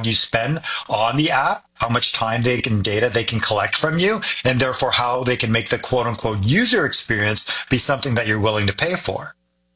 you spend on the app, how much data they can collect from you, and therefore how they can make the quote unquote user experience be something that you're willing to pay for.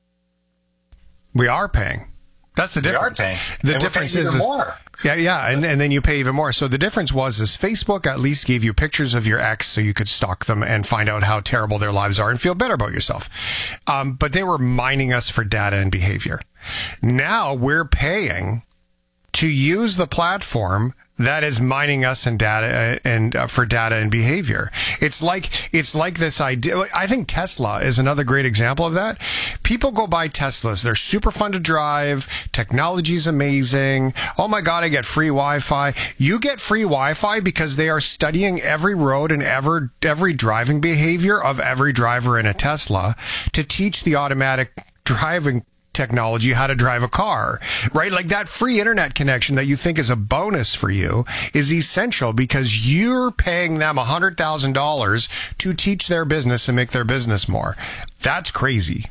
We are paying. That's the difference. We are paying. The difference is more. Yeah, and then you pay even more. So the difference is Facebook at least gave you pictures of your ex so you could stalk them and find out how terrible their lives are and feel better about yourself. But they were mining us for data and behavior. Now we're paying to use the platform that is mining us and data and for data and behavior. It's like this idea. I think Tesla is another great example of that. People go buy Teslas. They're super fun to drive. Technology's amazing. Oh my God, I get free Wi-Fi. You get free Wi-Fi because they are studying every road and every driving behavior of every driver in a Tesla to teach the automatic driving technology how to drive a car, right? Like that free internet connection that you think is a bonus for you is essential because you're paying them $100,000 to teach their business and make their business more. That's crazy.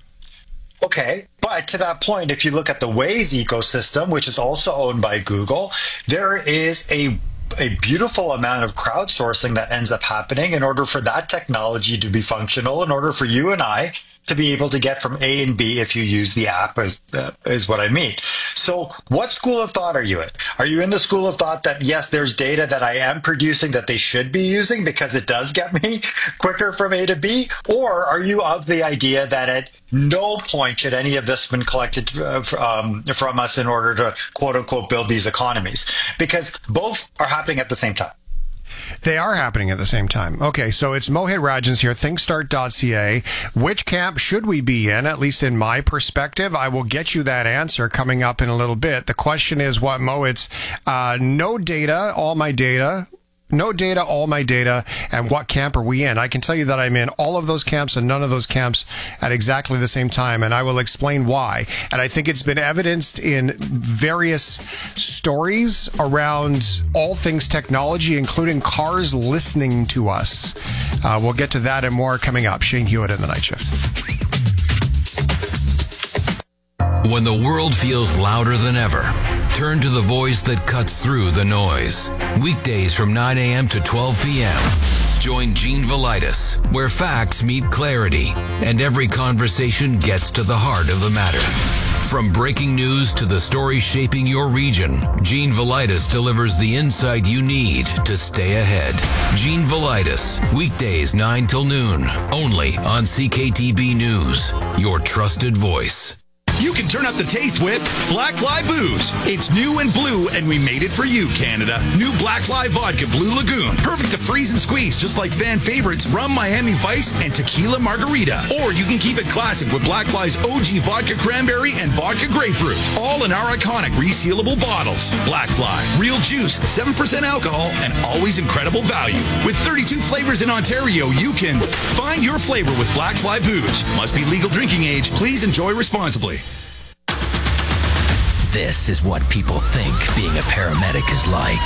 Okay, but to that point, if you look at the Waze ecosystem, which is also owned by Google, there is a beautiful amount of crowdsourcing that ends up happening in order for that technology to be functional, in order for you and I to be able to get from A and B if you use the app is what I mean. So what school of thought are you in? Are you in the school of thought that, yes, there's data that I am producing that they should be using because it does get me quicker from A to B? Or are you of the idea that at no point should any of this have been collected from us in order to, quote unquote, build these economies? Because both are happening at the same time. They are happening at the same time. Okay, so it's Mohit Rajans here, thinkstart.ca. Which camp should we be in, at least in my perspective? I will get you that answer coming up in a little bit. The question is what, Mo? It's no data, all my data. No data, all my data, and what camp are we in? I can tell you that I'm in all of those camps and none of those camps at exactly the same time, and I will explain why. And I think it's been evidenced in various stories around all things technology, including cars listening to us. We'll get to that and more coming up. Shane Hewitt in the Night Shift. When the world feels louder than ever, turn to the voice that cuts through the noise. Weekdays from 9 a.m. to 12 p.m. Join Gene Velitis, where facts meet clarity and every conversation gets to the heart of the matter. From breaking news to the story shaping your region, Gene Velitis delivers the insight you need to stay ahead. Gene Velitis, weekdays 9 till noon, only on CKTB News, your trusted voice. You can turn up the taste with Black Fly Booze. It's new and blue, and we made it for you, Canada. New Black Fly Vodka Blue Lagoon. Perfect to freeze and squeeze, just like fan favorites Rum Miami Vice and Tequila Margarita. Or you can keep it classic with Black Fly's OG Vodka Cranberry and Vodka Grapefruit. All in our iconic resealable bottles. Black Fly. Real juice, 7% alcohol, and always incredible value. With 32 flavors in Ontario, you can find your flavor with Black Fly Booze. Must be legal drinking age. Please enjoy responsibly. This is what people think being a paramedic is like.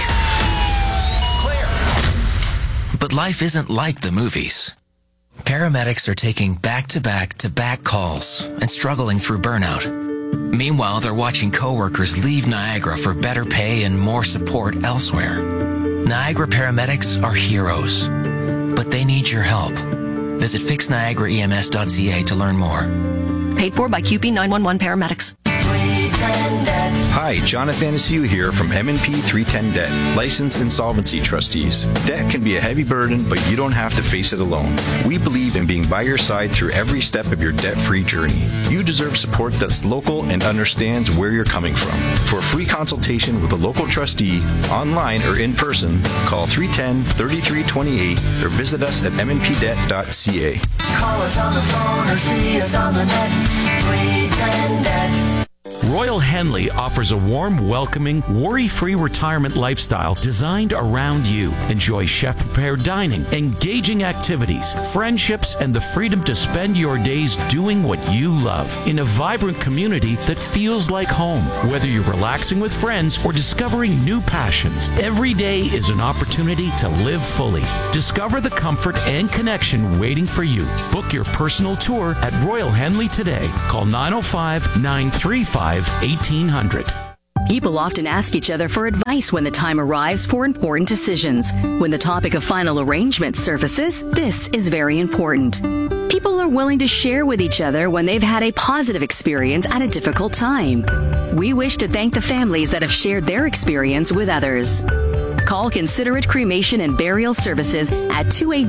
Clear. But life isn't like the movies. Paramedics are taking back-to-back-to-back calls and struggling through burnout. Meanwhile, they're watching coworkers leave Niagara for better pay and more support elsewhere. Niagara paramedics are heroes, but they need your help. Visit fixniagaraems.ca to learn more. Paid for by QP 911 paramedics. Hi, Jonathan Asiu here from M&P 310 Debt, licensed insolvency trustees. Debt can be a heavy burden, but you don't have to face it alone. We believe in being by your side through every step of your debt-free journey. You deserve support that's local and understands where you're coming from. For a free consultation with a local trustee, online or in person, call 310-3328 or visit us at mnpdebt.ca. Call us on the phone or see us on the net. 310 Debt. Royal Henley offers a warm, welcoming, worry-free retirement lifestyle designed around you. Enjoy chef-prepared dining, engaging activities, friendships, and the freedom to spend your days doing what you love in a vibrant community that feels like home. Whether you're relaxing with friends or discovering new passions, every day is an opportunity to live fully. Discover the comfort and connection waiting for you. Book your personal tour at Royal Henley today. Call 905-935-1800. People often ask each other for advice when the time arrives for important decisions. When the topic of final arrangement surfaces, this is very important. People are willing to share with each other when they've had a positive experience at a difficult time. We wish to thank the families that have shared their experience with others. Call Considerate Cremation and Burial Services at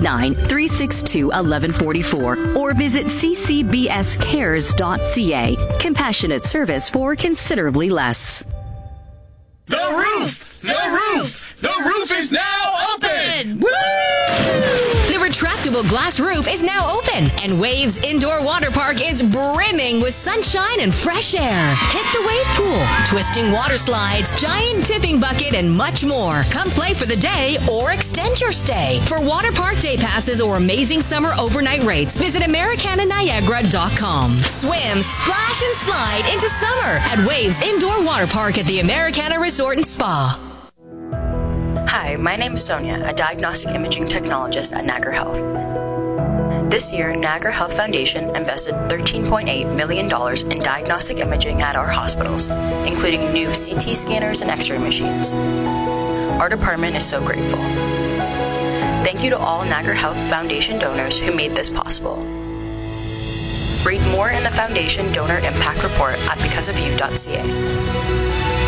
289-362-1144 or visit ccbscares.ca. Compassionate service for considerably less. The roof! The roof! The roof is now open! Woo! The retractable glass roof is now open, and Waves Indoor Water Park is brimming with sunshine and fresh air. Hit the wave pool, twisting water slides, giant tipping bucket, and much more. Come play for the day or extend your stay. For water park day passes or amazing summer overnight rates, visit AmericanaNiagara.com. Swim, splash, and slide into summer at Waves Indoor Water Park at the Americana Resort and Spa. Hi, my name is Sonia, a diagnostic imaging technologist at Niagara Health. This year, Niagara Health Foundation invested $13.8 million in diagnostic imaging at our hospitals, including new CT scanners and X-ray machines. Our department is so grateful. Thank you to all Niagara Health Foundation donors who made this possible. Read more in the Foundation Donor Impact Report at becauseofyou.ca.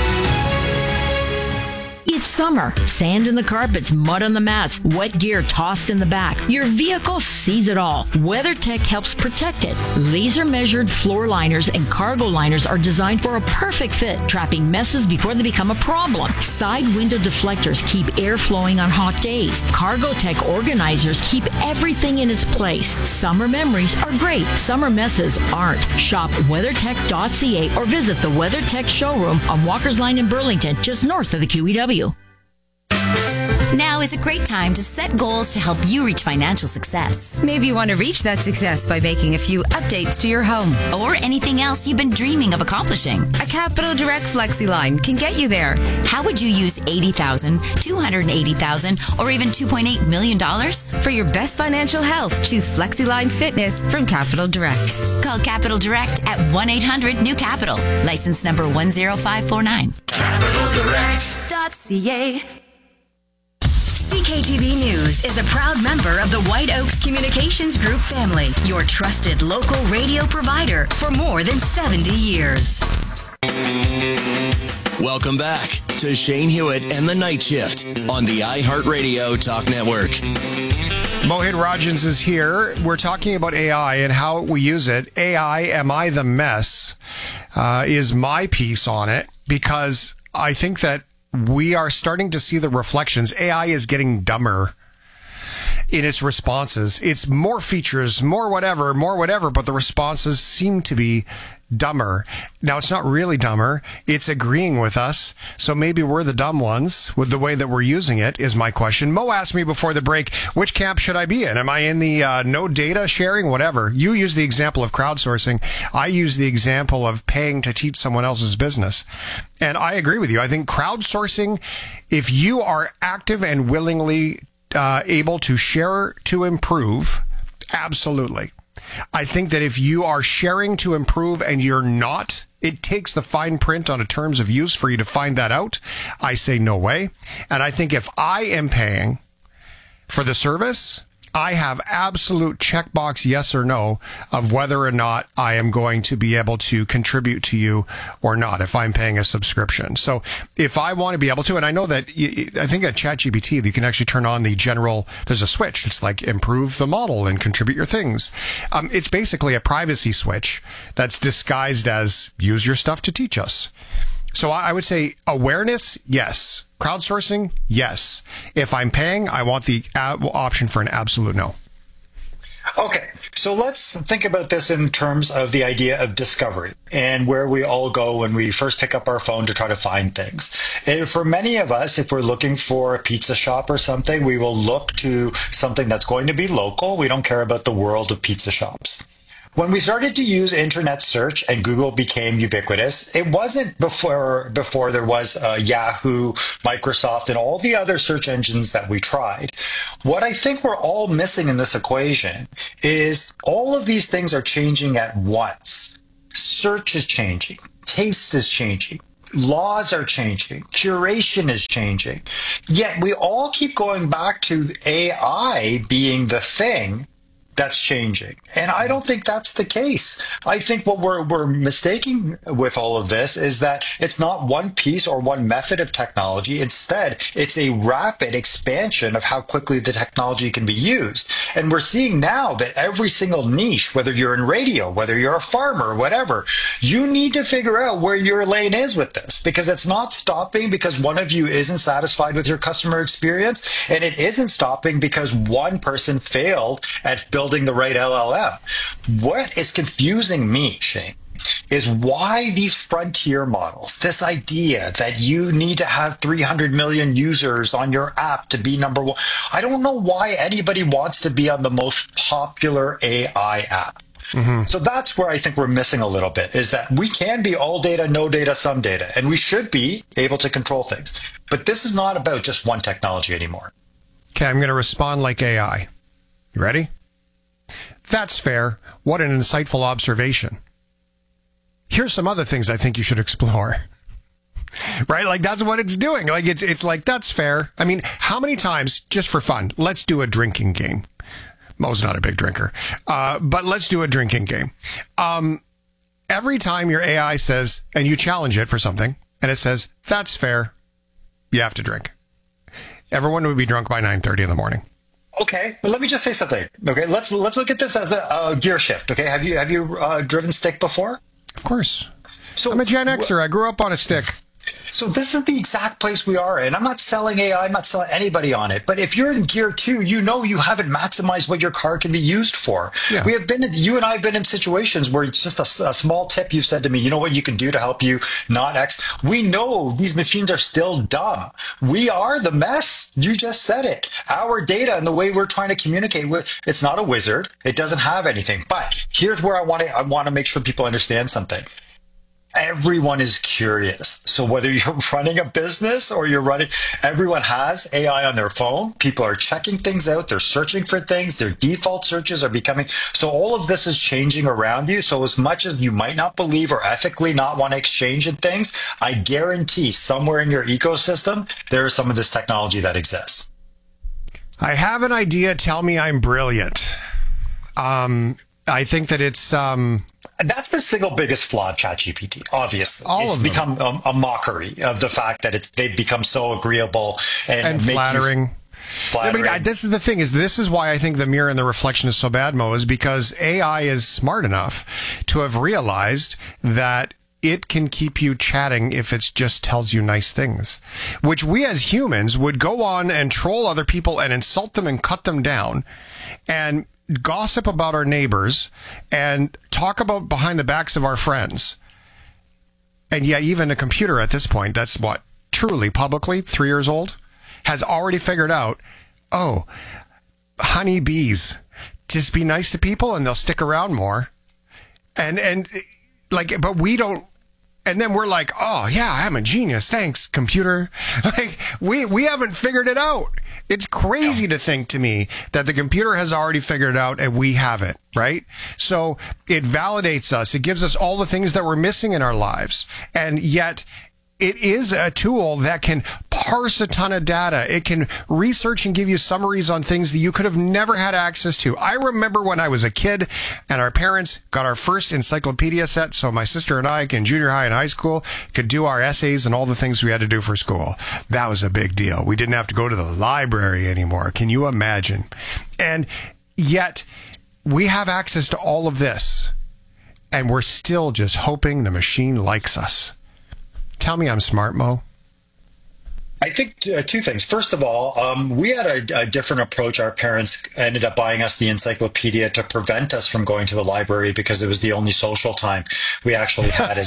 It's summer. Sand in the carpets, mud on the mats, wet gear tossed in the back. Your vehicle sees it all. WeatherTech helps protect it. Laser-measured floor liners and cargo liners are designed for a perfect fit, trapping messes before they become a problem. Side window deflectors keep air flowing on hot days. CargoTech organizers keep everything in its place. Summer memories are great. Summer messes aren't. Shop WeatherTech.ca or visit the WeatherTech showroom on Walker's Line in Burlington, just north of the QEW. Now is a great time to set goals to help you reach financial success. Maybe you want to reach that success by making a few updates to your home. Or anything else you've been dreaming of accomplishing. A Capital Direct Flexi line can get you there. How would you use $80,000, $280,000, or even $2.8 million? For your best financial health, choose FlexiLine Fitness from Capital Direct. Call Capital Direct at 1-800-NEW-CAPITAL. License number 10549. CapitalDirect.ca. CKTV News is a proud member of the White Oaks Communications Group family, your trusted local radio provider for more than 70 years. Welcome back to Shane Hewitt and the Night Shift on the iHeartRadio Talk Network. Mohit Rajans is here. We're talking about AI and how we use it. AI, Am I the Mess? Is my piece on it, because I think that we are starting to see the reflections. AI is getting dumber in its responses. It's more features, more whatever, but the responses seem to be dumber. Now, it's not really dumber. It's agreeing with us. So maybe we're the dumb ones with the way that we're using it, is my question. Mo asked me before the break, which camp should I be in? Am I in the no data sharing, whatever? You use the example of crowdsourcing. I use the example of paying to teach someone else's business. And I agree with you. I think crowdsourcing, if you are active and willingly able to share to improve, absolutely. I think that if you are sharing to improve and you're not, it takes the fine print on a terms of use for you to find that out. I say no way. And I think if I am paying for the service, I have absolute checkbox yes or no of whether or not I am going to be able to contribute to you or not if I'm paying a subscription. So if I want to be able to, and I know that I think at ChatGPT you can actually turn on the general, there's a switch. It's like improve the model and contribute your things. It's basically a privacy switch that's disguised as use your stuff to teach us. So I would say awareness, yes. Crowdsourcing, yes. If I'm paying, I want the option for an absolute no. Okay, so let's think about this in terms of the idea of discovery and where we all go when we first pick up our phone to try to find things. And for many of us, if we're looking for a pizza shop or something, we will look to something that's going to be local. We don't care about the world of pizza shops. When we started to use internet search and Google became ubiquitous, it wasn't before there was Yahoo, Microsoft, and all the other search engines that we tried. What I think we're all missing in this equation is all of these things are changing at once. Search is changing. Taste is changing. Laws are changing. Curation is changing. Yet we all keep going back to AI being the thing that's changing. And I don't think that's the case. I think what we're mistaking with all of this is that it's not one piece or one method of technology. Instead, it's a rapid expansion of how quickly the technology can be used. And we're seeing now that every single niche, whether you're in radio, whether you're a farmer, whatever, you need to figure out where your lane is with this, because it's not stopping because one of you isn't satisfied with your customer experience, and it isn't stopping because one person failed at building the right LLM. What is confusing me, Shane, is why these frontier models, this idea that you need to have 300 million users on your app to be number one. I don't know why anybody wants to be on the most popular AI app. Mm-hmm. So that's where I think we're missing a little bit, is that we can be all data, no data, some data, and we should be able to control things. But this is not about just one technology anymore. Okay, I'm going to respond like AI. You ready? That's fair. What an insightful observation. Here's some other things I think you should explore. Right? Like, that's what it's doing. Like, it's like, that's fair. I mean, how many times, just for fun, let's do a drinking game. Mo's not a big drinker. But let's do a drinking game. Every time your AI says, and you challenge it for something, and it says, that's fair, you have to drink. Everyone would be drunk by 9:30 in the morning. Okay, but let me just say something. Okay, let's look at this as a gear shift. Okay, have you driven stick before? Of course. So I'm a Gen Xer. I grew up on a stick. So this is the exact place we are in. I'm not selling AI. I'm not selling anybody on it. But if you're in gear 2, you know you haven't maximized what your car can be used for. Yeah. You and I have been in situations where it's just a small tip you've said to me, you know what you can do to help you not X. We know these machines are still dumb. We are the mess. You just said it. Our data and the way we're trying to communicate with, it's not a wizard. It doesn't have anything. But here's where I want to make sure people understand something. Everyone is curious. So whether you're running a business or everyone has AI on their phone. People are checking things out. They're searching for things. Their default searches are becoming. So all of this is changing around you. So as much as you might not believe or ethically not want to exchange in things, I guarantee somewhere in your ecosystem, there is some of this technology that exists. I have an idea. Tell me I'm brilliant. I think that it's... That's the single biggest flaw of ChatGPT, obviously. It's become a mockery of the fact that they've become so agreeable and flattering. Flattering. I mean, this is the thing, this is why I think the mirror and the reflection is so bad, Mo, is because AI is smart enough to have realized that it can keep you chatting if it just tells you nice things, which we as humans would go on and troll other people and insult them and cut them down and gossip about our neighbors and talk about behind the backs of our friends. And yet even a computer at this point, that's what, truly publicly 3 years old, has already figured out, oh, honeybees, just be nice to people and they'll stick around more. And like, but we don't. And then we're like, oh yeah, I'm a genius. Thanks, computer. Like we haven't figured it out. It's crazy to think to me that the computer has already figured it out and we haven't, right? So it validates us. It gives us all the things that we're missing in our lives. And yet it is a tool that can parse a ton of data. It can research and give you summaries on things that you could have never had access to. I remember when I was a kid and our parents got our first encyclopedia set, so my sister and I in junior high and high school could do our essays and all the things we had to do for school. That was a big deal. We didn't have to go to the library anymore. Can you imagine? And yet we have access to all of this, and we're still just hoping the machine likes us. Tell me I'm smart, Mo. I think two things. First of all, we had a different approach. Our parents ended up buying us the encyclopedia to prevent us from going to the library because it was the only social time we actually had.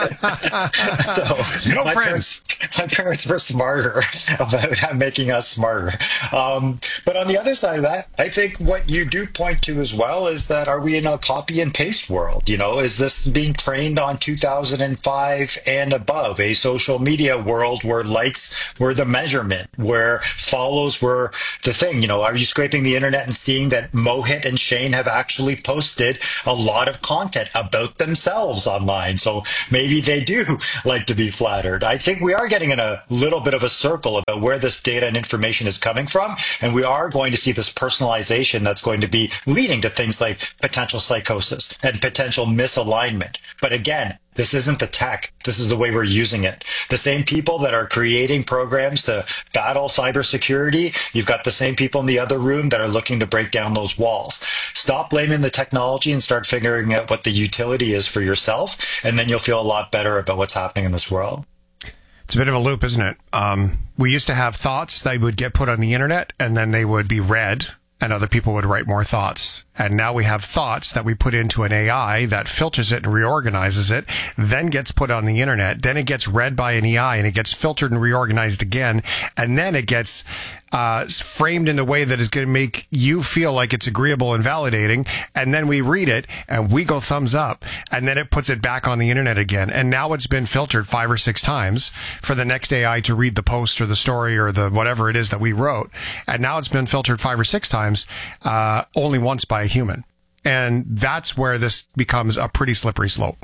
So no friends. My parents were smarter about making us smarter. But on the other side of that, I think what you do point to as well is that are we in a copy and paste world? You know, is this being trained on 2005 and above, a social media world where likes were were the measurement, where follows were the thing. You know, are you scraping the internet and seeing that Mohit and Shane have actually posted a lot of content about themselves online? So maybe they do like to be flattered. I think we are getting in a little bit of a circle about where this data and information is coming from, and we are going to see this personalization that's going to be leading to things like potential psychosis and potential misalignment. But again, this isn't the tech. This is the way we're using it. The same people that are creating programs to battle cybersecurity, you've got the same people in the other room that are looking to break down those walls. Stop blaming the technology and start figuring out what the utility is for yourself, and then you'll feel a lot better about what's happening in this world. It's a bit of a loop, isn't it? We used to have thoughts that would get put on the internet, and then they would be read, and other people would write more thoughts. And now we have thoughts that we put into an AI that filters it and reorganizes it, then gets put on the internet, then it gets read by an AI, and it gets filtered and reorganized again, and then it gets framed in a way that is going to make you feel like it's agreeable and validating, and then we read it, and we go thumbs up, and then it puts it back on the internet again. And now it's been filtered 5 or 6 times for the next AI to read the post or the story or the whatever it is that we wrote. And now it's been filtered 5 or 6 times, only once by a human. And that's where this becomes a pretty slippery slope.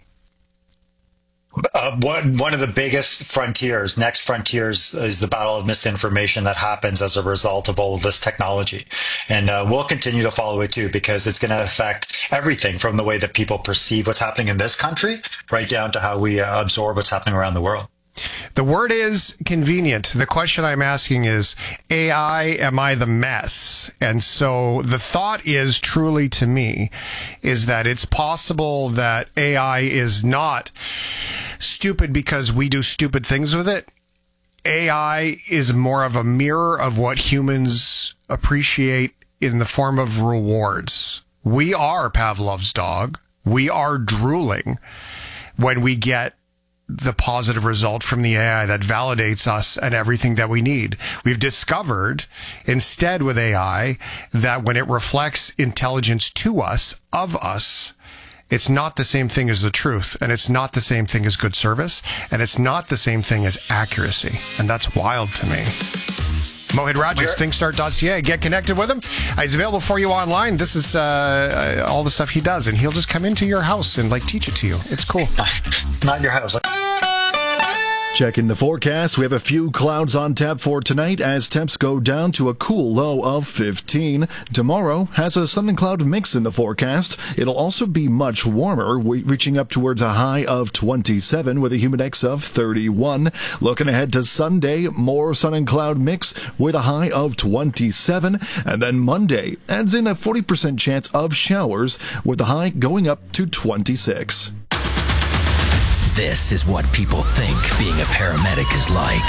One of the biggest frontiers, next frontiers, is the battle of misinformation that happens as a result of all of this technology. And we'll continue to follow it too, because it's going to affect everything from the way that people perceive what's happening in this country right down to how we absorb what's happening around the world. The word is convenient. The question I'm asking is, AI, am I the mess? And so the thought is truly to me is that it's possible that AI is not stupid because we do stupid things with it. AI is more of a mirror of what humans appreciate in the form of rewards. We are Pavlov's dog. We are drooling when we get the positive result from the AI that validates us and everything that we need. We've discovered instead with AI that when it reflects intelligence to us, of us, it's not the same thing as the truth, and it's not the same thing as good service, and it's not the same thing as accuracy. And that's wild to me. Mohit Rajas, thinkstart.ca. Get connected with him. He's available for you online. This is all the stuff he does, and he'll just come into your house and teach it to you. It's cool. Not your house. Checking the forecast, we have a few clouds on tap for tonight as temps go down to a cool low of 15. Tomorrow has a sun and cloud mix in the forecast. It'll also be much warmer, reaching up towards a high of 27 with a humidex of 31. Looking ahead to Sunday, more sun and cloud mix with a high of 27. And then Monday adds in a 40% chance of showers with the high going up to 26. This is what people think being a paramedic is like.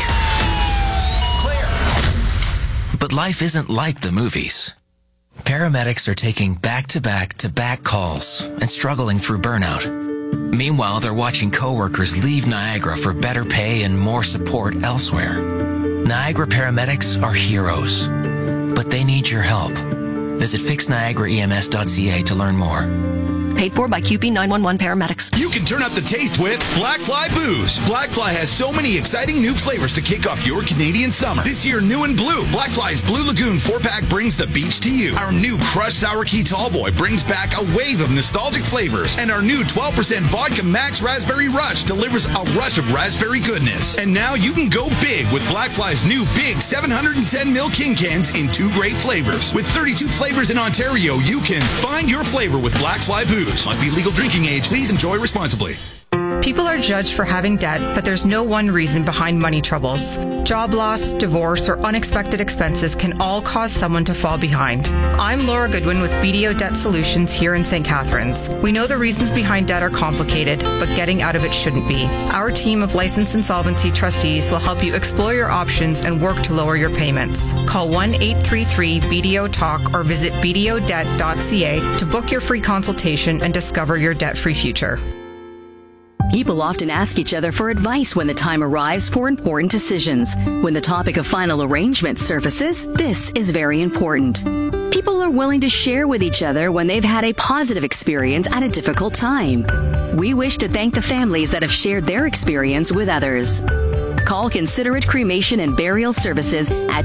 Clear. But life isn't like the movies. Paramedics are taking back-to-back calls and struggling through burnout. Meanwhile, they're watching coworkers leave Niagara for better pay and more support elsewhere. Niagara paramedics are heroes, but they need your help. Visit fixniagaraems.ca to learn more. Paid for by QP 911 paramedics. You can turn up the taste with Blackfly Booze. Blackfly has so many exciting new flavors to kick off your Canadian summer. This year, new and blue. Blackfly's Blue Lagoon 4-pack brings the beach to you. Our new Crushed Sour Key Tallboy brings back a wave of nostalgic flavors. And our new 12% Vodka Max Raspberry Rush delivers a rush of raspberry goodness. And now you can go big with Blackfly's new big 710ml King Cans in 2 great flavors. With 32 flavors in Ontario, you can find your flavor with Blackfly Booze. Must be legal drinking age. Please enjoy responsibly. People are judged for having debt, but there's no one reason behind money troubles. Job loss, divorce, or unexpected expenses can all cause someone to fall behind. I'm Laura Goodwin with BDO Debt Solutions here in St. Catharines. We know the reasons behind debt are complicated, but getting out of it shouldn't be. Our team of licensed insolvency trustees will help you explore your options and work to lower your payments. Call 1-833-BDO-TALK or visit bdodebt.ca to book your free consultation and discover your debt-free future. People often ask each other for advice when the time arrives for important decisions. When the topic of final arrangement surfaces, this is very important. People are willing to share with each other when they've had a positive experience at a difficult time. We wish to thank the families that have shared their experience with others. Call Considerate Cremation and Burial Services at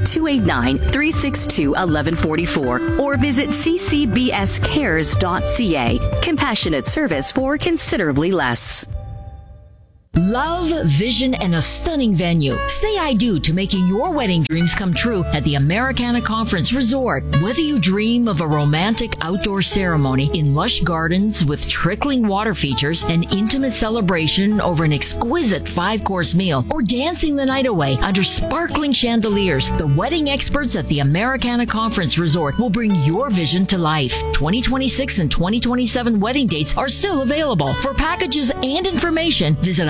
289-362-1144 or visit ccbscares.ca. Compassionate service for considerably less. Love, vision, and a stunning venue. Say I do to making your wedding dreams come true at the Americana Conference Resort. Whether you dream of a romantic outdoor ceremony in lush gardens with trickling water features, an intimate celebration over an exquisite 5-course meal, or dancing the night away under sparkling chandeliers, the wedding experts at the Americana Conference Resort will bring your vision to life. 2026 and 2027 wedding dates are still available. For packages and information, visit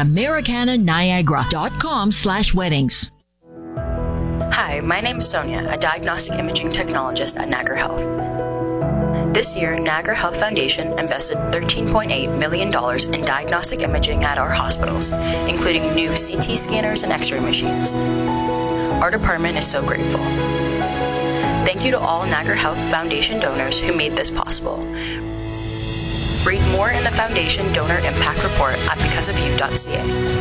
AmericanaNiagara.com/weddings. Hi, my name is Sonia, a diagnostic imaging technologist at Niagara Health. This year, Niagara Health Foundation invested $13.8 million in diagnostic imaging at our hospitals, including new CT scanners and X-ray machines. Our department is so grateful. Thank you to all Niagara Health Foundation donors who made this possible. Read more in the Foundation Donor Impact Report at becauseofyou.ca.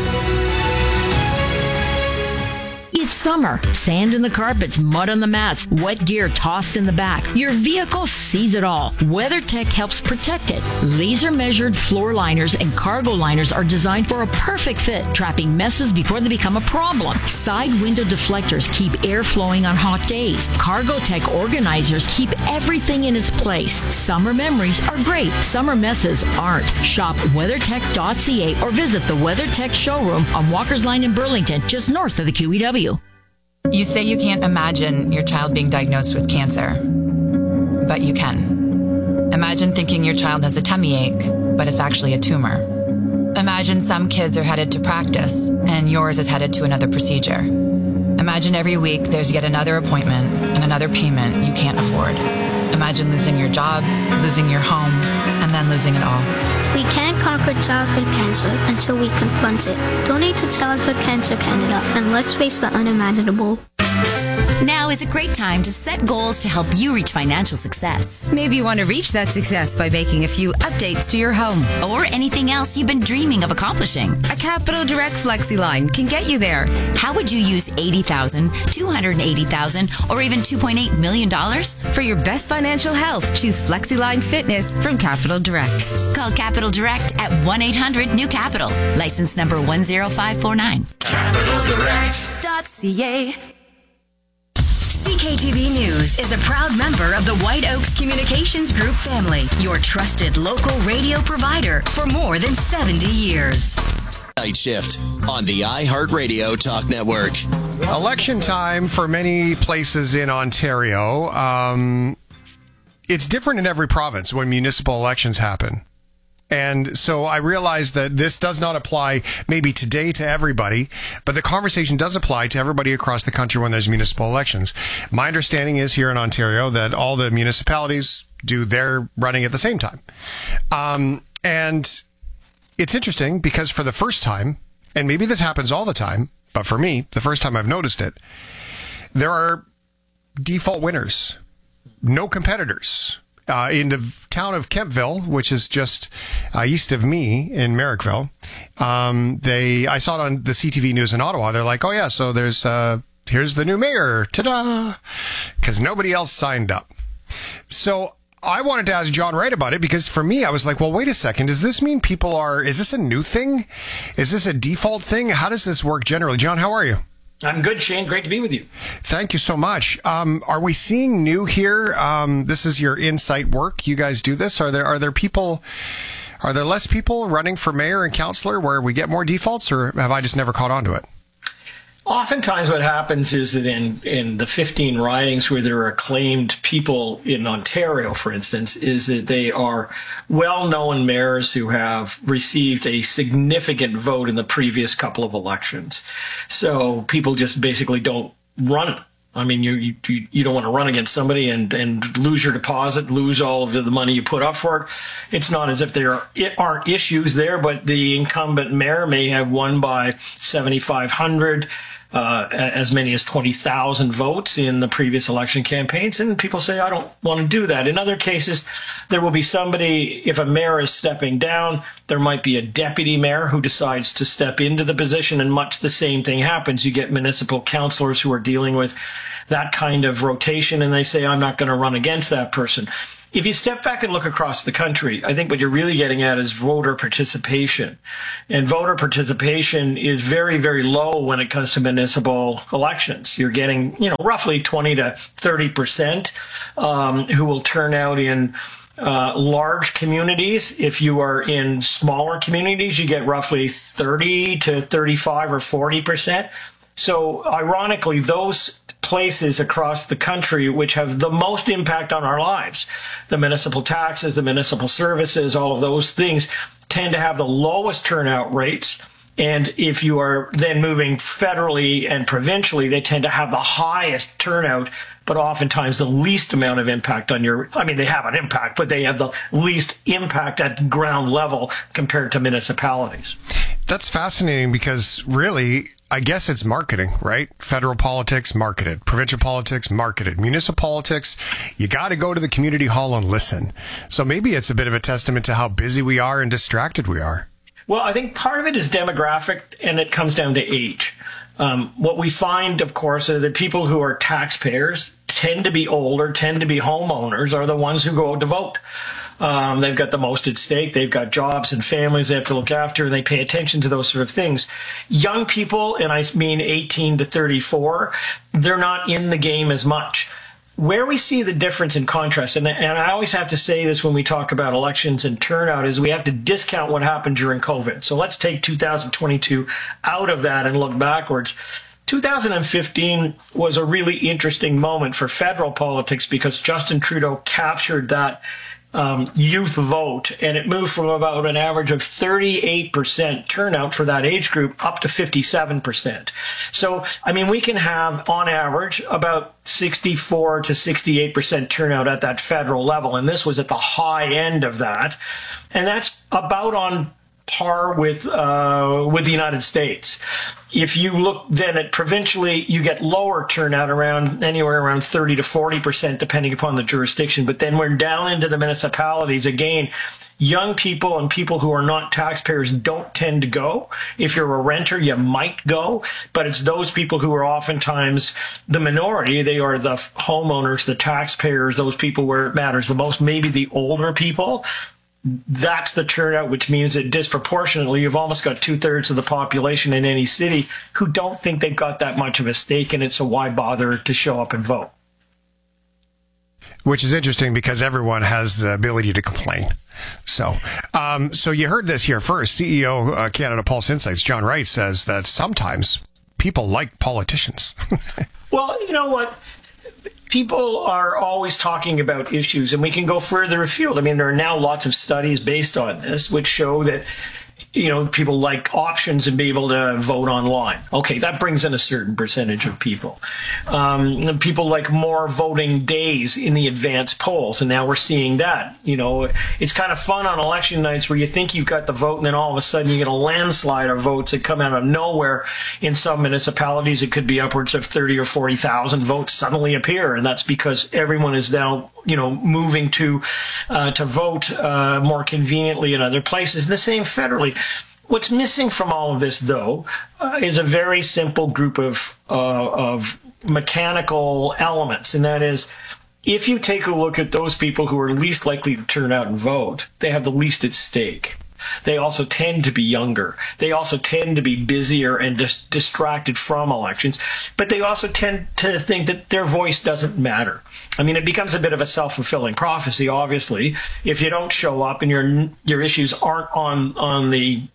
It's summer. Sand in the carpets, mud on the mats, wet gear tossed in the back. Your vehicle sees it all. WeatherTech helps protect it. Laser-measured floor liners and cargo liners are designed for a perfect fit, trapping messes before they become a problem. Side window deflectors keep air flowing on hot days. CargoTech organizers keep everything in its place. Summer memories are great. Summer messes aren't. Shop WeatherTech.ca or visit the WeatherTech showroom on Walker's Line in Burlington, just north of the QEW. You say you can't imagine your child being diagnosed with cancer, but you can. Imagine thinking your child has a tummy ache, but it's actually a tumor. Imagine some kids are headed to practice and yours is headed to another procedure. Imagine every week there's yet another appointment and another payment you can't afford. Imagine losing your job, losing your home, and then losing it all. We can't conquer childhood cancer until we confront it. Donate to Childhood Cancer Canada and let's face the unimaginable. Now is a great time to set goals to help you reach financial success. Maybe you want to reach that success by making a few updates to your home. Or anything else you've been dreaming of accomplishing. A Capital Direct Flexi line can get you there. How would you use $80,000, $280,000, or even $2.8 million? For your best financial health, choose FlexiLine Fitness from Capital Direct. Call Capital Direct at 1-800-NEW-CAPITAL. License number 10549. CapitalDirect.ca. CKTV News is a proud member of the White Oaks Communications Group family, your trusted local radio provider for more than 70 years. Night Shift on the iHeartRadio Talk Network. Election time for many places in Ontario. It's different in every province when municipal elections happen. And so I realize that this does not apply maybe today to everybody, but the conversation does apply to everybody across the country when there's municipal elections. My understanding is here in Ontario that all the municipalities do their running at the same time. And it's interesting because for the first time, and maybe this happens all the time, but for me, the first time I've noticed it, there are default winners, no competitors. In the town of Kemptville, which is just east of me in Merrickville, I saw it on the CTV News in Ottawa. They're like, oh yeah, so here's the new mayor, ta-da, because nobody else signed up. So I wanted to ask John Wright about it because for me, I was like, well, wait a second. Does this mean is this a new thing? Is this a default thing? How does this work generally? John, how are you? I'm good, Shane. Great to be with you. Thank you so much. Are we seeing new here? This is your insight work. You guys do this. Are there less people running for mayor and councillor where we get more defaults, or have I just never caught on to it? Oftentimes what happens is that in the 15 ridings where there are acclaimed people in Ontario, for instance, is that they are well-known mayors who have received a significant vote in the previous couple of elections. So people just basically don't run. I mean, you don't want to run against somebody and lose your deposit, lose all of the money you put up for it. It's not as if there aren't issues there, but the incumbent mayor may have won by 7,500, as many as 20,000 votes in the previous election campaigns. And people say, I don't want to do that. In other cases, there will be somebody, if a mayor is stepping down, There might be a deputy mayor who decides to step into the position, and much the same thing happens. You get municipal councillors who are dealing with that kind of rotation, and they say, I'm not going to run against that person. If you step back and look across the country, I think what you're really getting at is voter participation. And voter participation is very, very low when it comes to municipal elections. You're getting, roughly 20 to 30% who will turn out in large communities. If you are in smaller communities, you get roughly 30 to 35 or 40%. So ironically, those places across the country which have the most impact on our lives, the municipal taxes, the municipal services, all of those things, tend to have the lowest turnout rates. And if you are then moving federally and provincially, they tend to have the highest turnout, but oftentimes the least amount of impact on they have an impact, but they have the least impact at ground level compared to municipalities. That's fascinating because really, I guess it's marketing, right? Federal politics, marketed. Provincial politics, marketed. Municipal politics, you got to go to the community hall and listen. So maybe it's a bit of a testament to how busy we are and distracted we are. Well, I think part of it is demographic, and it comes down to age. What we find, of course, are that people who are taxpayers tend to be older, tend to be homeowners, are the ones who go out to vote. They've got the most at stake. They've got jobs and families they have to look after, and they pay attention to those sort of things. Young people, and I mean 18 to 34, they're not in the game as much. Where we see the difference in contrast, and I always have to say this when we talk about elections and turnout, is we have to discount what happened during COVID. So let's take 2022 out of that and look backwards. 2015 was a really interesting moment for federal politics because Justin Trudeau captured that youth vote, and it moved from about an average of 38% turnout for that age group up to 57%. So, we can have on average about 64 to 68% turnout at that federal level, and this was at the high end of that, and that's about on par with the United States. If you look then at provincially, you get lower turnout anywhere around 30 to 40%, depending upon the jurisdiction. But then we're down into the municipalities. Again, young people and people who are not taxpayers don't tend to go. If you're a renter, you might go, but it's those people who are oftentimes the minority. They are the homeowners, the taxpayers, those people where it matters the most, maybe the older people. That's the turnout, which means that disproportionately, you've almost got 2/3 of the population in any city who don't think they've got that much of a stake in it, so why bother to show up and vote? Which is interesting because everyone has the ability to complain. So you heard this here first. CEO Canada Pulse Insights, John Wright, says that sometimes people like politicians. Well, you know what? People are always talking about issues, and we can go further afield. There are now lots of studies based on this, which show that, people like options and be able to vote online. Okay, that brings in a certain percentage of people. People like more voting days in the advanced polls, and now we're seeing that. It's kind of fun on election nights where you think you've got the vote, and then all of a sudden you get a landslide of votes that come out of nowhere. In some municipalities, it could be upwards of 30 or 40,000 votes suddenly appear, and that's because everyone is now moving to vote more conveniently in other places. And the same federally. What's missing from all of this, though, is a very simple group of mechanical elements, and that is, if you take a look at those people who are least likely to turn out and vote, they have the least at stake. They also tend to be younger. They also tend to be busier and distracted from elections, but they also tend to think that their voice doesn't matter. It becomes a bit of a self-fulfilling prophecy, obviously. If you don't show up and your issues aren't on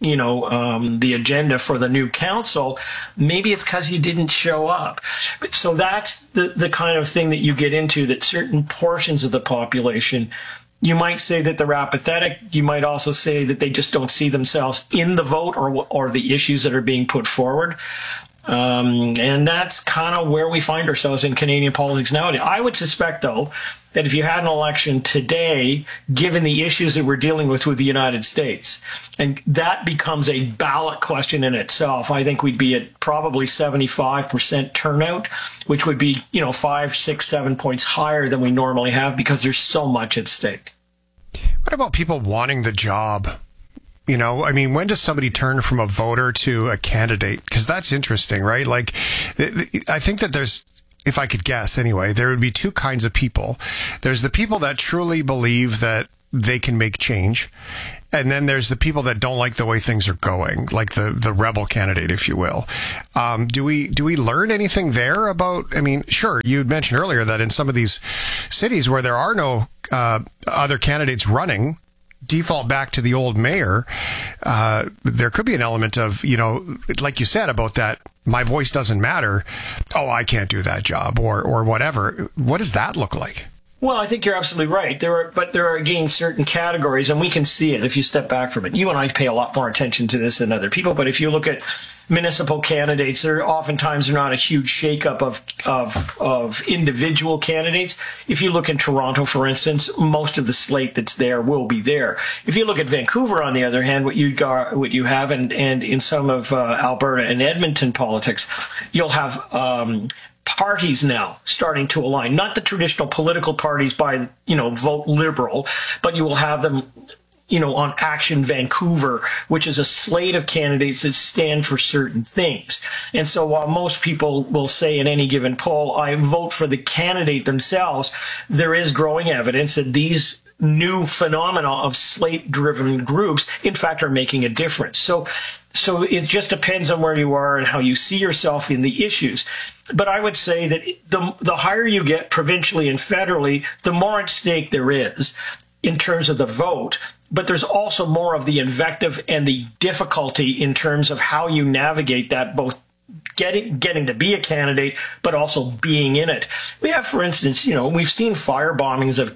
the agenda for the new council, maybe it's because you didn't show up. So that's the kind of thing that you get into, that certain portions of the population, you might say that they're apathetic. You might also say that they just don't see themselves in the vote or the issues that are being put forward. And that's kind of where we find ourselves in Canadian politics nowadays. I would suspect, though, that if you had an election today, given the issues that we're dealing with the United States, and that becomes a ballot question in itself, I think we'd be at probably 75% turnout, which would be, 5, 6, 7 points higher than we normally have because there's so much at stake. What about people wanting the job? You know, I mean, when does somebody turn from a voter to a candidate? Because that's interesting, right? Like, I think that there's, if I could guess anyway, there would be two kinds of people. There's the people that truly believe that they can make change. And then there's the people that don't like the way things are going, like the rebel candidate, if you will. Do we learn anything there about, I mean, sure, you mentioned earlier that in some of these cities where there are no other candidates running, default back to the old mayor, there could be an element of, you know, like you said about that, my voice doesn't matter. Oh, I can't do that job or whatever. What does that look like? Well, I think you're absolutely right. There are again certain categories, and we can see it if you step back from it. You and I pay a lot more attention to this than other people, but if you look at municipal candidates, there oftentimes are not a huge shakeup of individual candidates. If you look in Toronto, for instance, most of the slate that's there will be there. If you look at Vancouver, on the other hand, what you have, and in some of Alberta and Edmonton politics, you'll have parties now starting to align, not the traditional political parties by, you know, vote Liberal, but you will have them, you know, on Action Vancouver, which is a slate of candidates that stand for certain things. And so while most people will say in any given poll, I vote for the candidate themselves, there is growing evidence that these new phenomena of slate-driven groups, in fact, are making a difference. So it just depends on where you are and how you see yourself in the issues. But I would say that the higher you get provincially and federally, the more at stake there is in terms of the vote. But there's also more of the invective and the difficulty in terms of how you navigate that, both getting to be a candidate, but also being in it. We have, for instance, you know, we've seen fire bombings of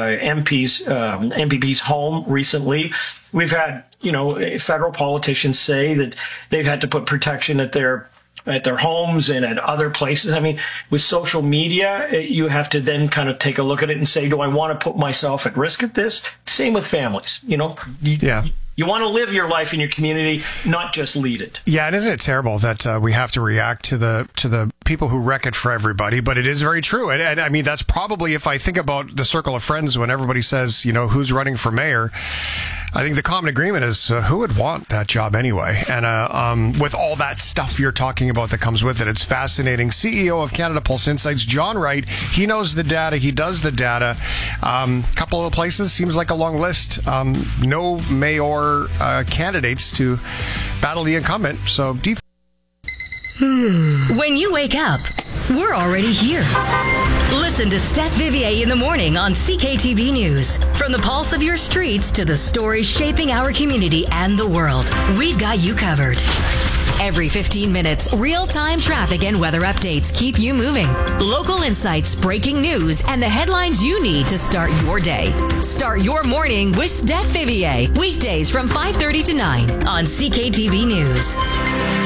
MPP's home recently. We've had, you know, federal politicians say that they've had to put protection at their homes and at other places. I mean, with social media, you have to then kind of take a look at it and say, do I want to put myself at risk at this? Same with families, you know. You want to live your life in your community, not just lead it. Yeah, and isn't it terrible that we have to react to the people who wreck it for everybody? But it is very true. And I mean, that's probably, if I think about the circle of friends, when everybody says, you know, who's running for mayor, I think the common agreement is who would want that job anyway? And with all that stuff you're talking about that comes with it, it's fascinating. CEO of Canada Pulse Insights, John Wright, he knows the data. He does the data. Couple of places, seems like a long list. No mayor candidates to battle the incumbent. So when you wake up, we're already here. Listen to Steph Vivier in the morning on CKTV News. From the pulse of your streets to the stories shaping our community and the world, we've got you covered. Every 15 minutes, real-time traffic and weather updates keep you moving. Local insights, breaking news, and the headlines you need to start your day. Start your morning with Steph Vivier. Weekdays from 5:30 to 9 on CKTV News.